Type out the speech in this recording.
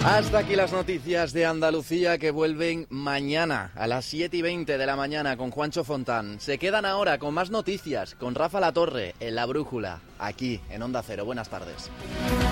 Hasta aquí las noticias de Andalucía, que vuelven mañana a las 7:20 de la mañana con Juancho Fontán. Se quedan ahora con más noticias con Rafa Latorre en La Brújula, aquí en Onda Cero. Buenas tardes.